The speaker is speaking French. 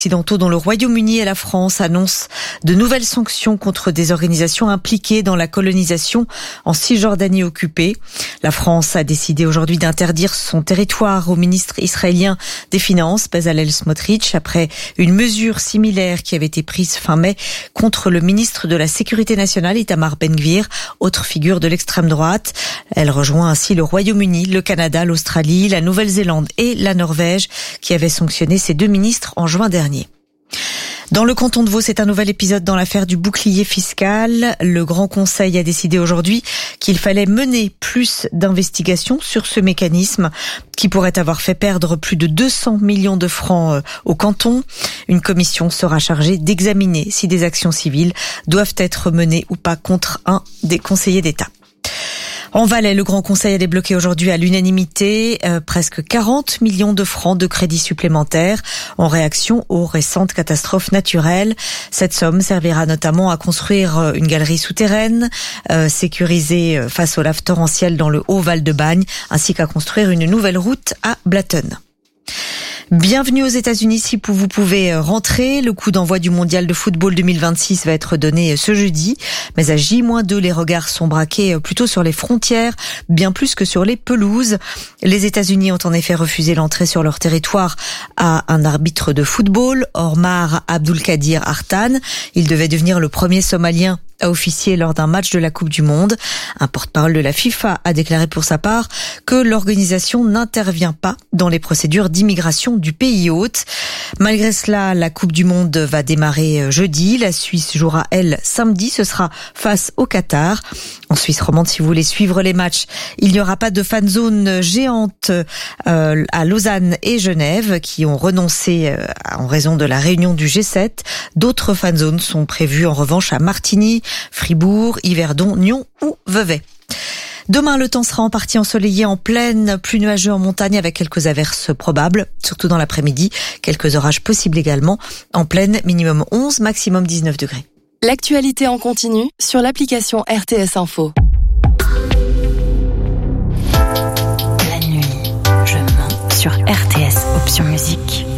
occidentaux dont le Royaume-Uni et la France annoncent de nouvelles sanctions contre des organisations impliquées dans la colonisation en Cisjordanie occupée. La France a décidé aujourd'hui d'interdire son territoire au ministre israélien des Finances, Bezalel Smotrich, après une mesure similaire qui avait été prise fin mai contre le ministre de la Sécurité nationale, Itamar Ben-Gvir, autre figure de l'extrême droite. Elle rejoint ainsi le Royaume-Uni, le Canada, l'Australie, la Nouvelle-Zélande et la Norvège qui avaient sanctionné ces deux ministres en juin dernier. Dans le canton de Vaud, c'est un nouvel épisode dans l'affaire du bouclier fiscal. Le Grand Conseil a décidé aujourd'hui qu'il fallait mener plus d'investigations sur ce mécanisme qui pourrait avoir fait perdre plus de 200 millions de francs au canton. Une commission sera chargée d'examiner si des actions civiles doivent être menées ou pas contre un des conseillers d'État. En Valais, le Grand Conseil a débloqué aujourd'hui à l'unanimité presque 40 millions de francs de crédits supplémentaires en réaction aux récentes catastrophes naturelles. Cette somme servira notamment à construire une galerie souterraine, sécurisée face aux laves torrentielles dans le Haut-Val de Bagne, ainsi qu'à construire une nouvelle route à Blatten. Bienvenue aux États-Unis si vous pouvez rentrer. Le coup d'envoi du mondial de football 2026 va être donné ce jeudi. Mais à J-2, les regards sont braqués plutôt sur les frontières, bien plus que sur les pelouses. Les États-Unis ont en effet refusé l'entrée sur leur territoire à un arbitre de football, Omar Abdulkadir Artan. Il devait devenir le premier Somalien à officier lors d'un match de la Coupe du Monde. Un porte-parole de la FIFA a déclaré pour sa part que l'organisation n'intervient pas dans les procédures d'immigration du pays hôte. Malgré cela, la Coupe du Monde va démarrer jeudi. La Suisse jouera, elle, samedi. Ce sera face au Qatar. En Suisse romande, si vous voulez suivre les matchs, il n'y aura pas de fan zone géante à Lausanne et Genève qui ont renoncé en raison de la réunion du G7. D'autres fan zones sont prévues en revanche à Martigny, Fribourg, Yverdon, Nyon ou Vevey. Demain, le temps sera en partie ensoleillé en plaine, plus nuageux en montagne avec quelques averses probables, surtout dans l'après-midi. Quelques orages possibles également. En plaine, minimum 11, maximum 19 degrés. L'actualité en continu sur l'application RTS Info. La nuit, je mens sur RTS Option Musique.